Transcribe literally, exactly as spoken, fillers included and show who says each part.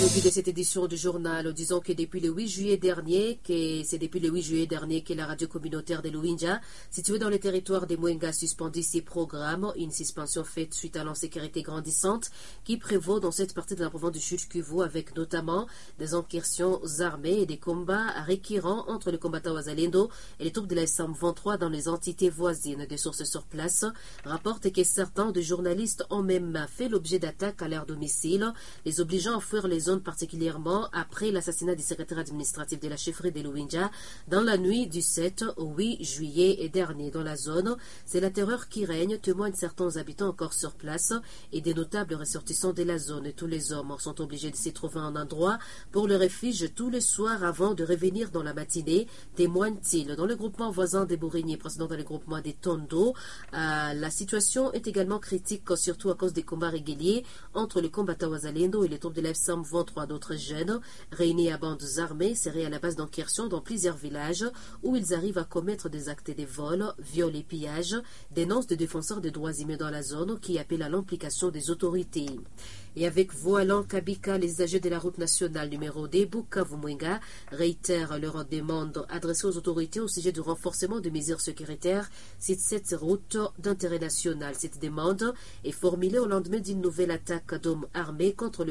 Speaker 1: début de cette édition du journal, disons que depuis le huit juillet dernier, que c'est depuis le huit juillet dernier que la radio communautaire de Luinja, située dans le territoire des Mwenga, suspendit ses programmes, une suspension faite suite à l'insécurité grandissante qui prévaut dans cette partie de la province du Sud-Kivu, avec notamment des incursions armées et des combats récurrents entre les combattants Wazalendo et les troupes de la S M vingt-trois dans les entités voisines. Des sources sur place rapportent que certains des journalistes ont même fait l'objet d'attaques à leur domicile, les obligeant à fuir les zones, particulièrement après l'assassinat du secrétaire administratif de la chefferie de Luinja dans la nuit du sept au huit juillet dernier. Dans la zone, c'est la terreur qui règne, témoignent certains habitants encore sur place et des notables ressortissants de la zone. Tous les hommes sont obligés de s'y trouver un endroit pour le refuge tous les soirs avant de revenir dans la matinée, témoignent-ils. Dans le groupement voisin des Bourigny, précédent dans le groupement des Tondo, euh, la situation est également critique, surtout à cause des combats réguliers entre les combattants Wazalendo et les troupes de l'F S M vingt-trois. D'autres jeunes, réunis à bandes armées, seraient à la base d'incursions dans plusieurs villages où ils arrivent à commettre des actes de vol, viols et pillages, dénoncent des défenseurs des droits humains dans la zone qui appellent à l'implication des autorités. Et avec Voilan Kabika, les âgés de la route nationale numéro deux Bukavu-Mwenga réitèrent leur demande adressée aux autorités au sujet du renforcement des mesures sécuritaires sur cette route d'intérêt national. Cette demande est formulée au lendemain d'une nouvelle attaque d'hommes armés contre le